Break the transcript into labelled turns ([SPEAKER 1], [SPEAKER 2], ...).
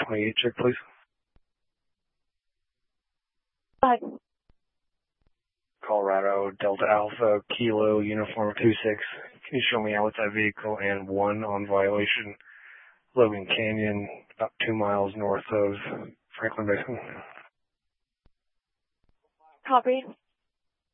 [SPEAKER 1] 28 check, please.
[SPEAKER 2] Bye.
[SPEAKER 1] Colorado, Delta Alpha, Kilo, Uniform 26. Can you show me out with that vehicle and 1 on violation? Logan Canyon, about 2 miles north of Franklin Basin.
[SPEAKER 2] Copy.